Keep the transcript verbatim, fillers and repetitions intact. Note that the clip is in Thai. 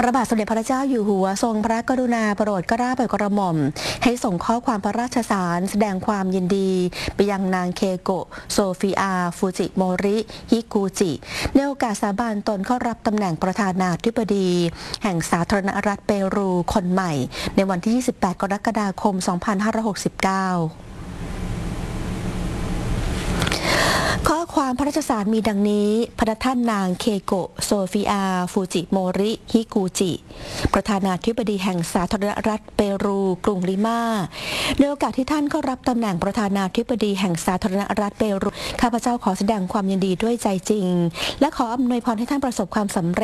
ระบาทสมเด็จพระเจ้าอยู่หัวทรงพระกรุณาโปรดเกล้าโปรดกระหม่อมให้ส่งข้อความพระราชสารแสดงความยินดีไปยังนางเคโกะโซฟิอาฟูจิโมริฮิกูจิในโอกาสสาบานตนเข้ารับตำแหน่งประธานาธิบดีแห่งสาธารณรัฐเปรูคนใหม่ในวันที่ ยี่สิบแปด กรกฎาคม สองพันห้าร้อยหกสิบเก้าข้อความพระราชสารมีดังนี้พระท่านนางเคโกะโซฟิอาฟูจิโมริฮิกูจิประธานาธิบดีแห่งสาธารณรัฐเปรูกรุงลิมาในโอกาสที่ท่านเข้ารับตำแหน่งประธานาธิบดีแห่งสาธารณรัฐเปรูข้าพเจ้าขอแสดงความยินดีด้วยใจจริงและขออำนวยพรให้ท่านประสบความสำเร็จ